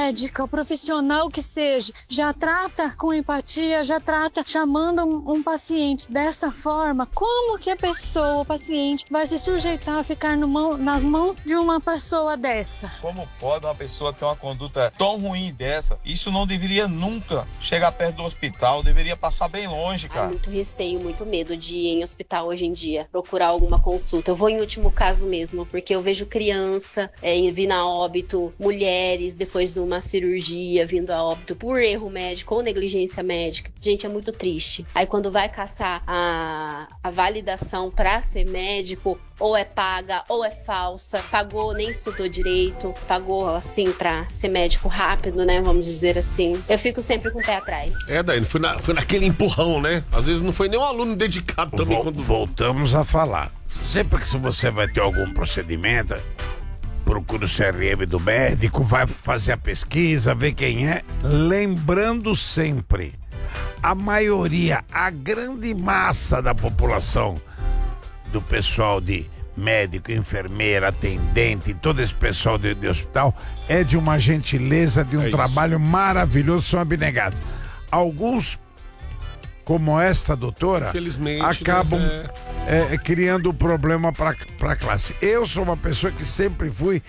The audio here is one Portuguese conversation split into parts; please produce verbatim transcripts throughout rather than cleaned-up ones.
médica, o profissional que seja, já trata com empatia, já trata chamando um, um paciente dessa forma, como que a pessoa, o paciente, vai se sujeitar a ficar no mão, nas mãos de uma pessoa dessa? Como pode uma pessoa ter uma conduta tão ruim dessa? Isso não deveria nunca chegar perto do hospital, deveria passar bem longe, cara. Há muito receio, muito medo de ir em hospital hoje em dia, procurar alguma consulta. Eu vou em último caso mesmo, porque eu vejo criança é, vindo a óbito, mulheres depois de uma cirurgia vindo a óbito por erro médico ou negligência médica. Gente, é muito triste. Aí quando vai caçar a, a validação para ser médico, ou é paga ou é falsa, pagou, nem estudou direito, pagou assim pra ser médico rápido, né, vamos dizer assim. Eu fico sempre com o pé atrás. É, Daiane, foi, na, foi naquele empurrão, né? Às vezes não foi nem um aluno dedicado também. Vol- quando... Voltamos a falar. Sempre que se você vai ter algum procedimento, procura o C R M do médico, vai fazer a pesquisa, ver quem é. Lembrando sempre, a maioria, a grande massa da população, do pessoal de médico, enfermeira, atendente, todo esse pessoal de, de hospital, é de uma gentileza, de um é trabalho maravilhoso, são abnegados. Alguns, como esta doutora, acabam né? é, criando problema para a classe. Eu sou uma pessoa que sempre fui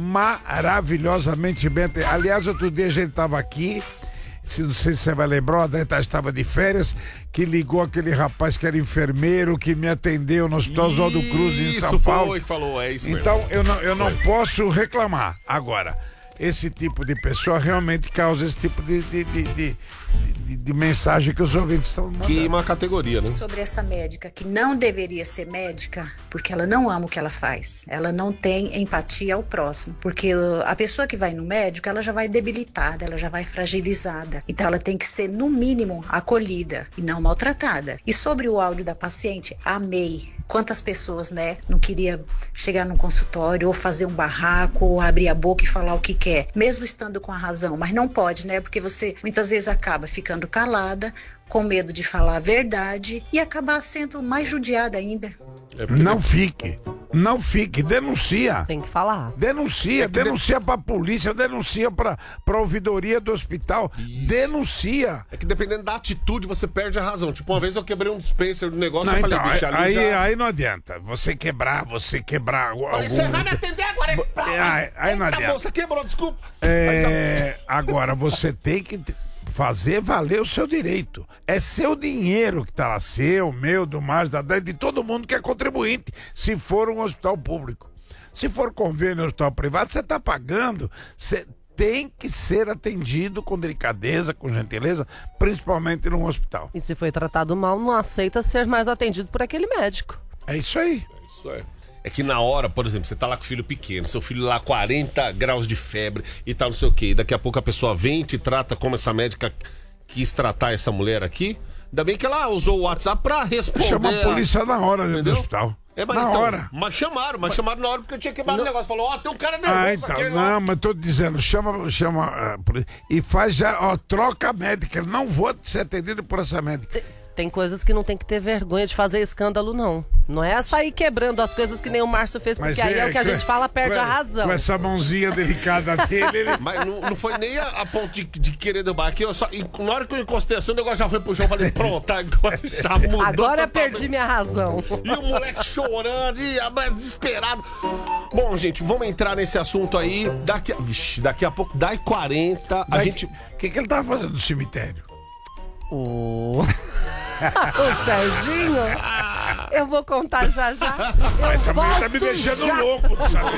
maravilhosamente bem. Aliás, outro dia a gente estava aqui, se não sei se você vai lembrar, a Deta estava de férias, que ligou aquele rapaz que era enfermeiro, que me atendeu no Hospital Oswaldo Cruz em São Paulo. Isso foi que falou, é isso mesmo. Então eu não, eu não posso reclamar. Agora, esse tipo de pessoa realmente causa esse tipo de, de, de, de, de, de mensagem que os ouvintes estão mandando. Queima a categoria, né? Sobre essa médica que não deveria ser médica, porque ela não ama o que ela faz. Ela não tem empatia ao próximo. Porque a pessoa que vai no médico, ela já vai debilitada, ela já vai fragilizada. Então ela tem que ser, no mínimo, acolhida e não maltratada. E sobre o áudio da paciente, amei. Quantas pessoas, né, não queria chegar num consultório ou fazer um barraco ou abrir a boca e falar o que quer, mesmo estando com a razão, mas não pode, né, porque você muitas vezes acaba ficando calada, com medo de falar a verdade e acabar sendo mais judiada ainda. É não fique, não fique, denuncia. Tem que falar. Denuncia, é denuncia de... pra polícia, denuncia pra, pra ouvidoria do hospital. Isso. Denuncia. É que dependendo da atitude, você perde a razão. Tipo, uma vez eu quebrei um dispenser do negócio, não, eu falei, então, bicho, ali aí, já... aí não adianta. Você quebrar, você quebrar algum... Você vai me atender agora, é... Aí, aí não adianta. Acabou, você quebrou, desculpa. É... Agora, você tem que... fazer valer o seu direito. É seu dinheiro que tá lá, seu, meu, do mais, da de todo mundo que é contribuinte, se for um hospital público. Se for convênio hospital privado, você tá pagando, você tem que ser atendido com delicadeza, com gentileza, principalmente num hospital. E se foi tratado mal, não aceita ser mais atendido por aquele médico. É isso aí. É isso aí. É que na hora, por exemplo, você tá lá com o filho pequeno, seu filho lá quarenta graus de febre e tal, não sei o quê. E daqui a pouco a pessoa vem e te trata como essa médica quis tratar essa mulher aqui. Ainda bem que ela usou o WhatsApp pra responder. Chama a polícia na hora dentro do hospital. É, mas na então, hora. Mas chamaram, mas chamaram na hora porque eu tinha quebrado o negócio. Falou, ó, oh, tem um cara nervoso ah, então, aqui. Não, ó. mas tô dizendo, chama, chama uh, polícia, e faz já, ó, troca a médica. Não vou ser atendido por essa médica. Tem coisas que não tem que ter vergonha de fazer escândalo, não. Não é sair quebrando as coisas que nem o Márcio fez, porque Mas aí é, é o que a gente fala, perde com, a razão. Com essa mãozinha delicada dele. Ele... Mas não, não foi nem a, a ponto de, de querer derrubar aqui. Eu só, na hora que eu encostei assim, o negócio já foi pro chão. Eu falei, pronto, agora já mudou. Agora eu perdi minha razão. E o moleque chorando, e a mãe desesperado. Bom, gente, vamos entrar nesse assunto aí. Daqui, vixi, daqui a pouco, dá e quarenta, a gente... O que, que ele tava fazendo no cemitério? O... o Serginho, eu vou contar já já. Eu Essa mulher volto tá me deixando já. louco, sabe?